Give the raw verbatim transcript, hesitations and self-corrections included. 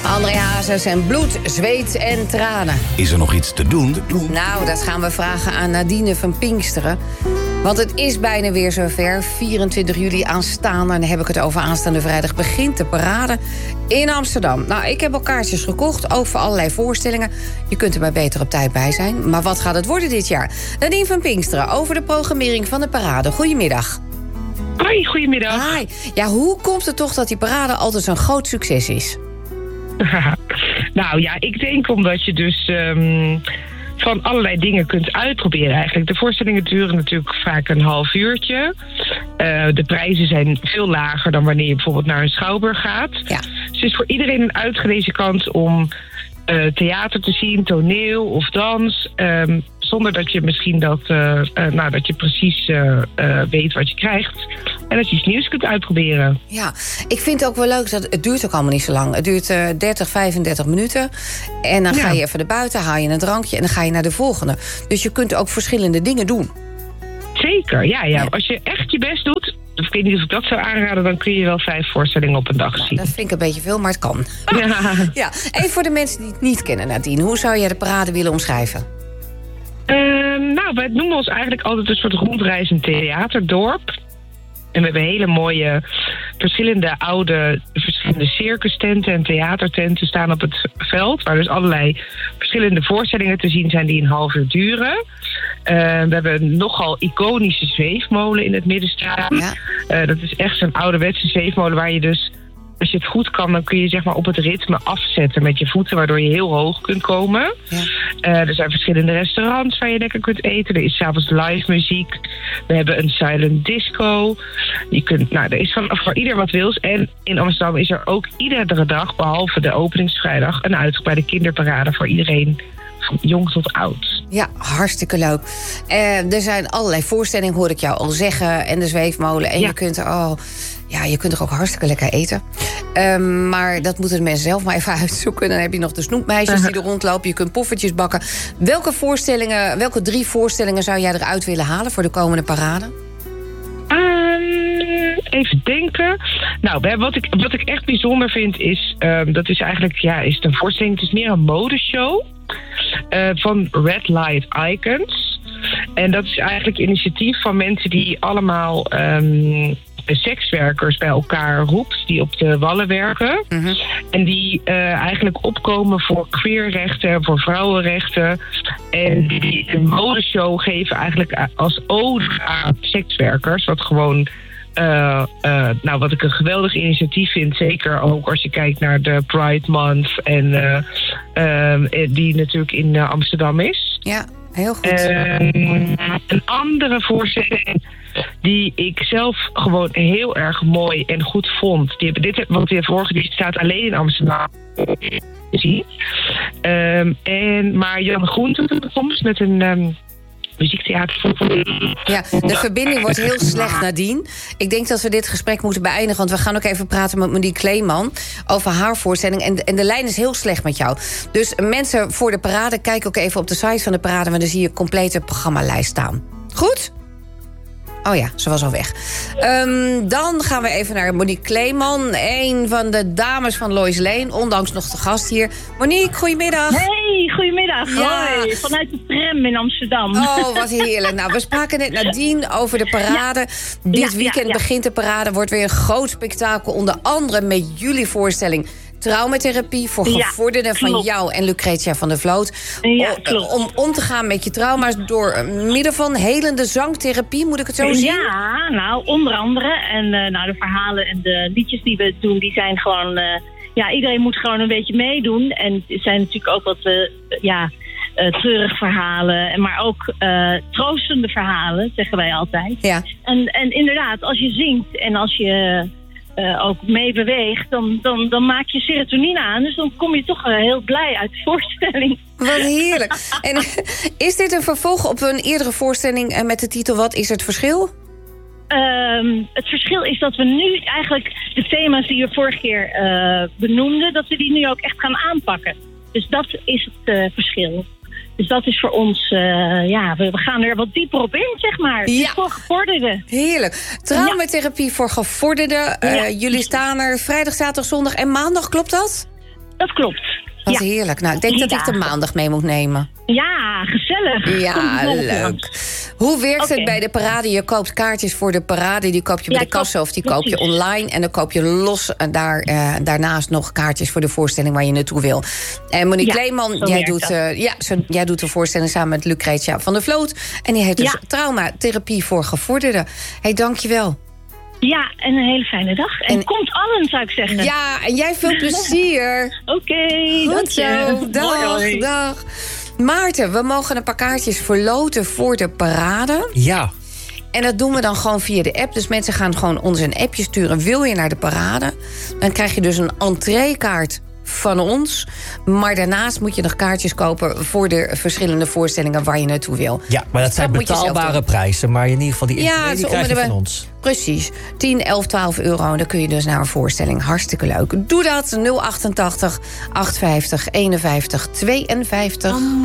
André Hazes en bloed, zweet en tranen. Is er nog iets te doen? Nou, dat gaan we vragen aan Nadine van Pinksteren. Want het is bijna weer zover. vierentwintig juli aanstaande. En dan heb ik het over aanstaande vrijdag. Begint de parade in Amsterdam. Nou, ik heb al kaartjes gekocht. Ook voor allerlei voorstellingen. Je kunt er maar beter op tijd bij zijn. Maar wat gaat het worden dit jaar? Nadine van Pinksteren over de programmering van de parade. Goedemiddag. Hoi, goedemiddag. Hi. Ja, hoe komt het toch dat die parade altijd zo'n groot succes is? Nou ja, ik denk omdat je dus um, van allerlei dingen kunt uitproberen eigenlijk. De voorstellingen duren natuurlijk vaak een half uurtje. Uh, de prijzen zijn veel lager dan wanneer je bijvoorbeeld naar een schouwburg gaat. Ja. Dus het is voor iedereen een uitgelezen kans om uh, theater te zien, toneel of dans. Um, zonder dat je misschien dat, uh, uh, nou, dat je precies uh, uh, weet wat je krijgt. En dat je iets nieuws kunt uitproberen. Ja, ik vind het ook wel leuk, dat het duurt ook allemaal niet zo lang. Het duurt uh, dertig, vijfendertig minuten. En dan ja. ga je even naar buiten, haal je een drankje en dan ga je naar de volgende. Dus je kunt ook verschillende dingen doen. Zeker, ja, ja. ja. Als je echt je best doet, ik weet niet of ik dat zou aanraden, dan kun je wel vijf voorstellingen op een dag nou, zien. Dat vind ik een beetje veel, maar het kan. Ja. ja. Even voor de mensen die het niet kennen, Nadine. Hoe zou jij de parade willen omschrijven? Uh, nou, wij noemen ons eigenlijk altijd een soort rondreizend theaterdorp. En we hebben hele mooie, verschillende oude, verschillende circustenten en theatertenten staan op het veld. Waar dus allerlei verschillende voorstellingen te zien zijn die een half uur duren. Uh, we hebben een nogal iconische zweefmolen in het midden staan. Ja. Uh, dat is echt zo'n ouderwetse zweefmolen waar je dus, als je het goed kan, dan kun je zeg maar op het ritme afzetten met je voeten, waardoor je heel hoog kunt komen. Ja. Uh, er zijn verschillende restaurants waar je lekker kunt eten. Er is 's avonds live muziek. We hebben een silent disco. Je kunt, nou, er is van voor ieder wat wils. En in Amsterdam is er ook iedere dag, behalve de openingsvrijdag, een uitgebreide kinderparade voor iedereen, van jong tot oud. Ja, hartstikke leuk. Uh, er zijn allerlei voorstellingen, hoor ik jou al zeggen. En de zweefmolen. En ja. je kunt er oh, ja, je kunt er ook hartstikke lekker eten. Um, maar dat moeten de mensen zelf maar even uitzoeken. Dan heb je nog de snoepmeisjes die er rondlopen. Je kunt poffertjes bakken. Welke voorstellingen, welke drie voorstellingen zou jij eruit willen halen voor de komende parade? Um, even denken. Nou, wat ik, wat ik echt bijzonder vind is, um, dat is eigenlijk, ja, is het een voorstelling. Het is meer een modeshow. Uh, van Red Light Icons. En dat is eigenlijk initiatief van mensen die allemaal um, sekswerkers bij elkaar roept, die op de wallen werken. Mm-hmm. En die uh, eigenlijk opkomen voor queerrechten, voor vrouwenrechten. En die een modeshow geven eigenlijk als ode aan sekswerkers, wat gewoon Uh, uh, nou, wat ik een geweldig initiatief vind, zeker ook als je kijkt naar de Pride Month en uh, uh, die natuurlijk in uh, Amsterdam is. Ja, heel goed. Uh, een andere voorstelling die ik zelf gewoon heel erg mooi en goed vond. Die hebben dit, want die vorige die staat alleen in Amsterdam. Um, en maar Jan Groenten komt met een Um, muziektheater. Ja, de verbinding wordt heel slecht, Nadine. Ik denk dat we dit gesprek moeten beëindigen, want we gaan ook even praten met Monique Kleeman over haar voorstelling. En de, en de lijn is heel slecht met jou. Dus mensen voor de parade, kijk ook even op de site van de parade, want dan zie je een complete programmalijst staan. Goed? Oh ja, ze was al weg. Um, dan gaan we even naar Monique Kleeman. Een van de dames van Lois Lane. Ondanks nog de gast hier. Monique, goedemiddag. Hey, goedemiddag. Ja. Hoi, vanuit de tram in Amsterdam. Oh, wat heerlijk. Nou, we spraken net Nadine over de parade. Ja. Dit ja, weekend ja, ja. begint de parade. Wordt weer een groot spektakel. Onder andere met jullie voorstelling Traumatherapie voor gevorderden ja, van jou en Lucretia van der Vloot. Ja, om, om om te gaan met je trauma's door middel van helende zangtherapie, moet ik het zo zien? Ja, nou, onder andere. En uh, nou, de verhalen en de liedjes die we doen, die zijn gewoon Uh, ja, iedereen moet gewoon een beetje meedoen. En er zijn natuurlijk ook wat Uh, ja, uh, treurig verhalen, maar ook uh, troostende verhalen, zeggen wij altijd. Ja. En, en inderdaad, als je zingt en als je Uh, ook mee beweegt, dan, dan, dan maak je serotonine aan. Dus dan kom je toch uh, heel blij uit de voorstelling. Wat heerlijk. En is dit een vervolg op een eerdere voorstelling met de titel Wat is het verschil? Um, het verschil is dat we nu eigenlijk de thema's die we vorige keer uh, benoemden, dat we die nu ook echt gaan aanpakken. Dus dat is het uh, verschil. Dus dat is voor ons, uh, ja, we, we gaan er wat dieper op in, zeg maar. Ja. Voor gevorderden. Heerlijk. Traumatherapie ja. voor gevorderden. Uh, ja. Jullie staan er vrijdag, zaterdag, zondag en maandag, klopt dat? Dat klopt. Wat ja. heerlijk. Nou, ik denk Drie dat ik de dagen. maandag mee moet nemen. Ja, gezellig. Ja, Kom leuk. langs. Hoe werkt Oké. het bij de parade? Je koopt kaartjes voor de parade, die koop je bij Ja, de kassa of die koop je precies. online. En dan koop je los en daar, uh, daarnaast nog kaartjes voor de voorstelling waar je naartoe wil. En Monique Ja, Kleeman, zo jij werkt doet, dat. uh, ja, zo, jij doet de voorstelling samen met Lucretia van der Vloot. En die heet dus Ja. Traumatherapie voor Gevorderden. Hey, dankjewel. Ja, en een hele fijne dag. En, En- komt allen, zou ik zeggen. Ja, en jij veel plezier. Oké, Goed dank zo. je. Dag, Hoi, hoi. dag. Maarten, we mogen een paar kaartjes verloten voor de parade. Ja. En dat doen we dan gewoon via de app. Dus mensen gaan gewoon ons een appje sturen. Wil je naar de parade? Dan krijg je dus een entreekaart van ons. Maar daarnaast moet je nog kaartjes kopen voor de verschillende voorstellingen waar je naartoe wil. Ja, maar dat zijn moet je zelf betaalbare doen. prijzen. Maar in ieder geval die, Ja, nee, het die is krijg je onder de- van ons. Precies. tien, elf, twaalf euro. En dan kun je dus naar een voorstelling. Hartstikke leuk. Doe dat. nul achtentachtig, achthonderdvijftig, eenenvijftig, tweeënvijftig.